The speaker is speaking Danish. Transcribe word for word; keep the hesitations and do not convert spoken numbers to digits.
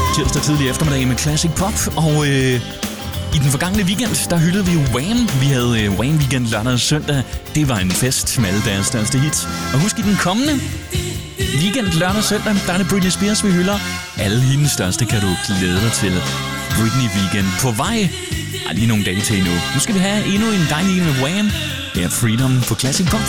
Tirsdag tidlig eftermiddag med Classic Pop, og øh, i den forgangne weekend, der hyldede vi jo Wham. Vi havde øh, Wham Weekend lørdag og søndag. Det var en fest med alle deres største hits. Og husk, i den kommende weekend, lørdag og søndag, der er det Britney Spears, vi hylder. Alle hendes største kan du glæde dig til. Britney Weekend på vej. Ej, lige nogle dage til endnu. Nu skal vi have endnu en dejlig med Wham. Det er Freedom på Classic Pop.